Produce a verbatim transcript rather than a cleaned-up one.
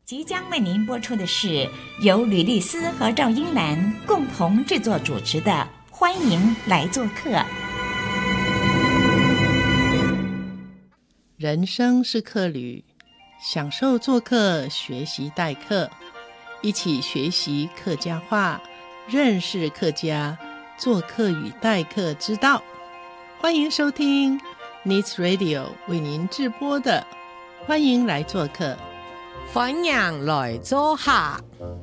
即将为您播出的是由吕丽丝和赵英兰共同制作主持的《欢迎来做客》。 人生是客旅，享受做客，学习待客，一起学习客家话，认识客家，做客与待客之道。欢迎收听 Needs Radio 为您直播的《欢迎来做客》。 欢迎来做客。